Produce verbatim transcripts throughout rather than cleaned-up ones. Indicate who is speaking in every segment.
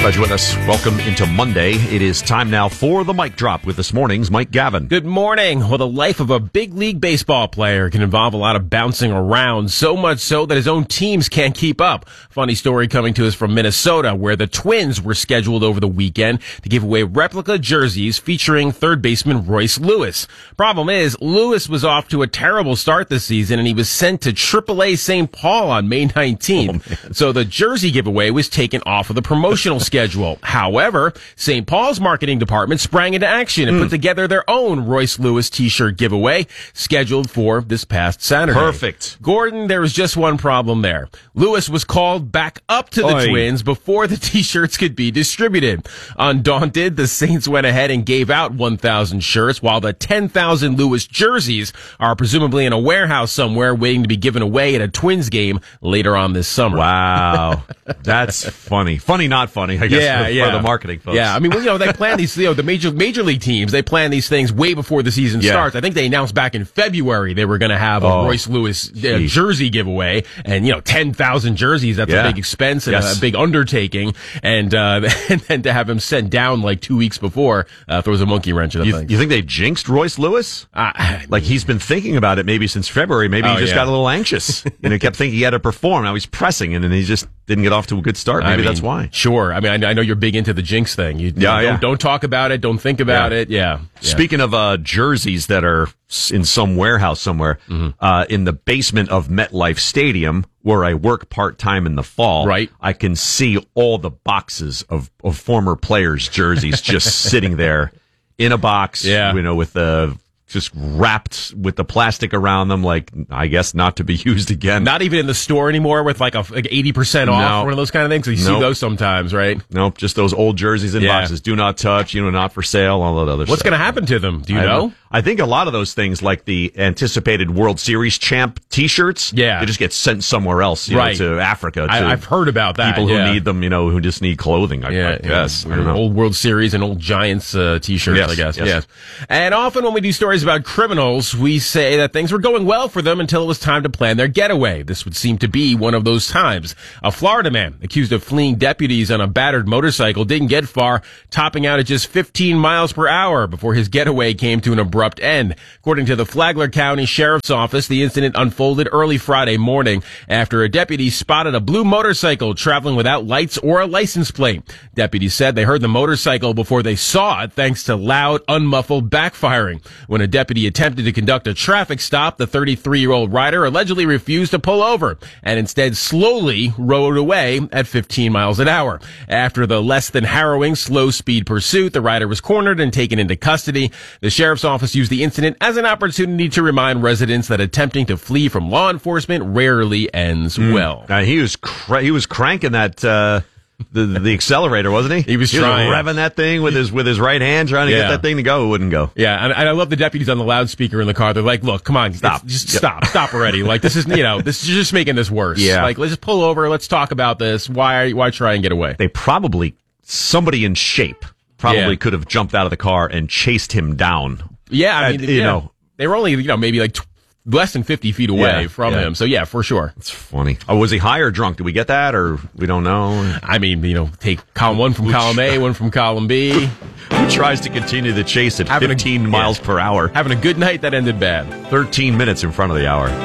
Speaker 1: Glad you're with us. Welcome into Monday. It is time now for the mic drop with this morning's Mike Gavin.
Speaker 2: Good morning. Well, the life of a big league baseball player can involve a lot of bouncing around, so much so that his own teams can't keep up. Funny story coming to us from Minnesota, where the Twins were scheduled over the weekend to give away replica jerseys featuring third baseman Royce Lewis. Problem is, Lewis was off to a terrible start this season, and he was sent to triple A Saint Paul on May nineteenth. Oh, so the jersey giveaway was taken off of the promotional schedule. Schedule. However, Saint Paul's marketing department sprang into action and mm. put together their own Royce Lewis t-shirt giveaway scheduled for this past Saturday.
Speaker 1: Perfect.
Speaker 2: Gordon, there was just one problem there. Lewis was called back up to the
Speaker 1: Oy.
Speaker 2: Twins before the t-shirts could be distributed. Undaunted, the Saints went ahead and gave out one thousand shirts, while the ten thousand Lewis jerseys are presumably in a warehouse somewhere waiting to be given away at a Twins game later on this summer.
Speaker 1: Wow. That's funny. Funny, not funny. I guess
Speaker 2: yeah,
Speaker 1: for,
Speaker 2: yeah.
Speaker 1: for the marketing folks.
Speaker 2: Yeah, I mean, well, you know, they plan these, you know, the major major league teams, they plan these things way before the season
Speaker 1: yeah.
Speaker 2: starts. I think they announced back in February they were going to have a
Speaker 1: oh,
Speaker 2: Royce Lewis uh, jersey giveaway, and, you know, ten thousand jerseys, that's
Speaker 1: yeah.
Speaker 2: a big expense and
Speaker 1: yes.
Speaker 2: a, a big undertaking, and, uh, and then to have him sent down like two weeks before uh, throws a monkey wrench in the
Speaker 1: you,
Speaker 2: thing.
Speaker 1: You think they jinxed Royce Lewis?
Speaker 2: Uh,
Speaker 1: like, he's been thinking about it maybe since February. Maybe
Speaker 2: oh,
Speaker 1: he just
Speaker 2: yeah.
Speaker 1: got a little anxious. You know, kept thinking he had to perform. Now he's pressing, and then he just didn't get off to a good start. Maybe
Speaker 2: I mean,
Speaker 1: that's why.
Speaker 2: Sure. I mean, I, I know you're big into the jinx thing. You,
Speaker 1: yeah,
Speaker 2: you don't,
Speaker 1: yeah.
Speaker 2: don't talk about it. Don't think about
Speaker 1: yeah.
Speaker 2: it. Yeah. yeah.
Speaker 1: Speaking of uh, jerseys that are in some warehouse somewhere, mm-hmm. uh, in the basement of MetLife Stadium, where I work part-time in the fall,
Speaker 2: right.
Speaker 1: I can see all the boxes of, of former players' jerseys just sitting there in a box,
Speaker 2: yeah.
Speaker 1: you know, with the... just wrapped with the plastic around them, like, I guess, not to be used again.
Speaker 2: Not even in the store anymore with like a like eighty percent off,
Speaker 1: no.
Speaker 2: one of those kind of things. You
Speaker 1: nope.
Speaker 2: see those sometimes, right?
Speaker 1: Nope, just those old jerseys in
Speaker 2: yeah.
Speaker 1: boxes. Do not touch, you know, not for sale, all that other
Speaker 2: What's
Speaker 1: stuff.
Speaker 2: What's going to happen to them? Do you
Speaker 1: I
Speaker 2: know?
Speaker 1: I think a lot of those things, like the anticipated World Series champ T-shirts,
Speaker 2: yeah.
Speaker 1: they just get sent somewhere else, you
Speaker 2: right.
Speaker 1: know, to Africa. To
Speaker 2: I, I've heard about that.
Speaker 1: People who
Speaker 2: yeah.
Speaker 1: need them, you know, who just need clothing, I,
Speaker 2: yeah,
Speaker 1: I guess.
Speaker 2: Yeah.
Speaker 1: I don't know.
Speaker 2: Old World Series and old Giants uh, T-shirts,
Speaker 1: yes,
Speaker 2: I guess.
Speaker 1: Yes.
Speaker 2: yes. And often when we do stories about criminals, we say that things were going well for them until it was time to plan their getaway. This would seem to be one of those times. A Florida man accused of fleeing deputies on a battered motorcycle didn't get far, topping out at just fifteen miles per hour before his getaway came to an abrupt end. According to the Flagler County Sheriff's Office, the incident unfolded early Friday morning after a deputy spotted a blue motorcycle traveling without lights or a license plate. Deputies said they heard the motorcycle before they saw it thanks to loud, unmuffled backfiring. When a deputy attempted to conduct a traffic stop, the thirty-three-year-old rider allegedly refused to pull over and instead slowly rode away at fifteen miles an hour. After the less than harrowing slow-speed pursuit, the rider was cornered and taken into custody. The sheriff's office used the incident as an opportunity to remind residents that attempting to flee from law enforcement rarely ends mm. well.
Speaker 1: Uh, he was cra- he was cranking that uh, the the accelerator, wasn't he?
Speaker 2: He was
Speaker 1: he
Speaker 2: trying,
Speaker 1: was revving that thing with his with his right hand, trying to
Speaker 2: yeah.
Speaker 1: get that thing to go. It wouldn't go.
Speaker 2: Yeah, and, and I love the deputies on the loudspeaker in the car. They're like, "Look, come on,
Speaker 1: stop,
Speaker 2: just
Speaker 1: yep.
Speaker 2: stop, stop already! Like this is, you know, this is just making this worse.
Speaker 1: Yeah,
Speaker 2: like let's just pull over. Let's talk about this. Why are you, why try and get away?
Speaker 1: They probably somebody in shape probably
Speaker 2: yeah.
Speaker 1: could have jumped out of the car and chased him down.
Speaker 2: Yeah, I mean,
Speaker 1: and, you
Speaker 2: yeah.
Speaker 1: know,
Speaker 2: they were only, you know, maybe like T- less than fifty feet away
Speaker 1: yeah,
Speaker 2: from
Speaker 1: yeah.
Speaker 2: him. So, yeah, for sure.
Speaker 1: It's funny. Oh, was he high or drunk? Did we get that, or we don't know?
Speaker 2: I mean, you know, take column one from
Speaker 1: Who
Speaker 2: column
Speaker 1: try-
Speaker 2: A, one from column B.
Speaker 1: Who tries to continue the chase at
Speaker 2: Having
Speaker 1: fifteen
Speaker 2: a,
Speaker 1: miles
Speaker 2: yeah.
Speaker 1: per hour?
Speaker 2: Having a good night that ended bad.
Speaker 1: thirteen minutes in front of the hour.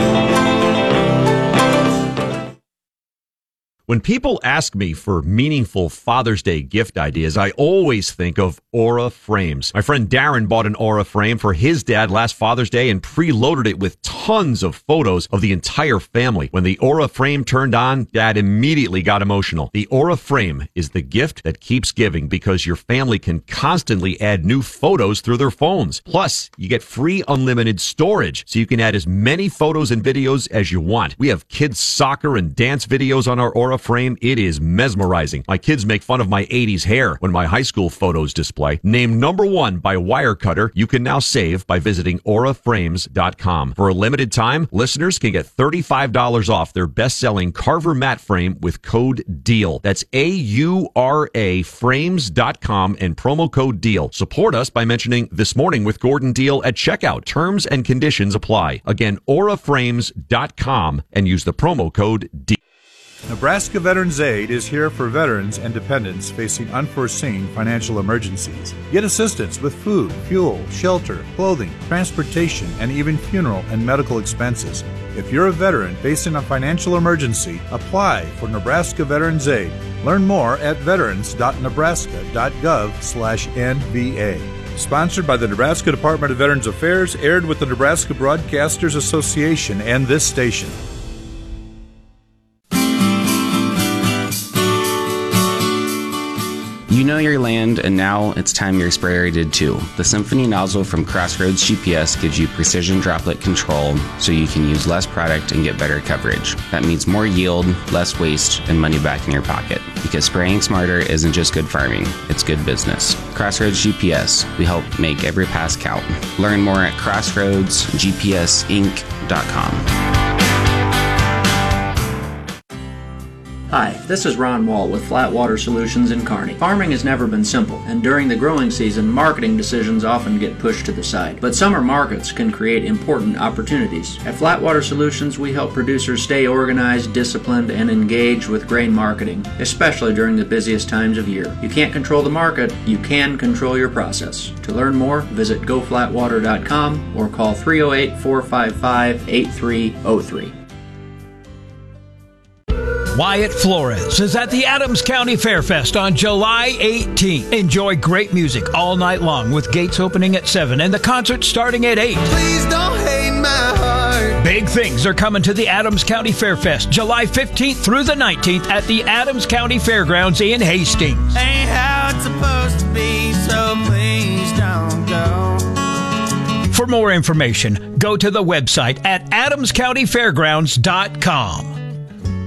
Speaker 1: When people ask me for meaningful Father's Day gift ideas, I always think of Aura Frames. My friend Darren bought an Aura frame for his dad last Father's Day and preloaded it with tons of photos of the entire family. When the Aura frame turned on, Dad immediately got emotional. The Aura frame is the gift that keeps giving because your family can constantly add new photos through their phones. Plus, you get free unlimited storage, so you can add as many photos and videos as you want. We have kids' soccer and dance videos on our Aura frame. It is mesmerizing. My kids make fun of my eighties hair when my high school photos display. Named number one by Wirecutter, you can now save by visiting aura frames dot com. For a limited time, listeners can get thirty-five dollars off their best-selling Carver mat frame with code DEAL. That's A U R A frames dot com and promo code DEAL. Support us by mentioning This Morning with Gordon Deal at checkout. Terms and conditions apply. Again, aura frames dot com and use the promo code DEAL.
Speaker 3: Nebraska Veterans Aid is here for veterans and dependents facing unforeseen financial emergencies. Get assistance with food, fuel, shelter, clothing, transportation, and even funeral and medical expenses. If you're a veteran facing a financial emergency, apply for Nebraska Veterans Aid. Learn more at veterans.nebraska.gov slash NVA. Sponsored by the Nebraska Department of Veterans Affairs, aired with the Nebraska Broadcasters Association and this station.
Speaker 4: You know your land, and now it's time your sprayer did too. The Symphony nozzle from Crossroads G P S gives you precision droplet control so you can use less product and get better coverage. That means more yield, less waste, and money back in your pocket. Because spraying smarter isn't just good farming, it's good business. Crossroads G P S, we help make every pass count. Learn more at crossroads g p s inc dot com.
Speaker 5: Hi, this is Ron Wall with Flatwater Solutions in Kearney. Farming has never been simple, and during the growing season, marketing decisions often get pushed to the side. But summer markets can create important opportunities. At Flatwater Solutions, we help producers stay organized, disciplined, and engaged with grain marketing, especially during the busiest times of year. You can't control the market, you can control your process. To learn more, visit go flatwater dot com or call three oh eight, four five five, eight three oh three.
Speaker 6: Wyatt Flores is at the Adams County Fairfest on July eighteenth. Enjoy great music all night long with gates opening at seven and the concert starting at eight.
Speaker 7: Please don't hate my heart.
Speaker 6: Big things are coming to the Adams County Fairfest July fifteenth through the nineteenth at the Adams County Fairgrounds in Hastings.
Speaker 7: Ain't how it's supposed to be, so please don't go.
Speaker 6: For more information, go to the website at adams county fairgrounds dot com.